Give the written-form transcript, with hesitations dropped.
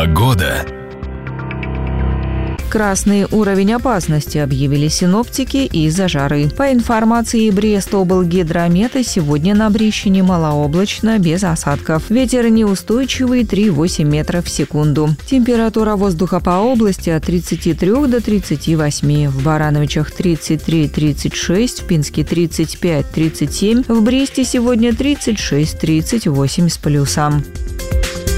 Погода. Красный уровень опасности объявили синоптики из-за жары. По информации Брестоблгидромета, сегодня на Брещине малооблачно, без осадков. Ветер неустойчивый 3,8 метров в секунду. Температура воздуха по области от 33 до 38. В Барановичах 33-36, в Пинске 35-37, в Бресте сегодня 36-38 с плюсом.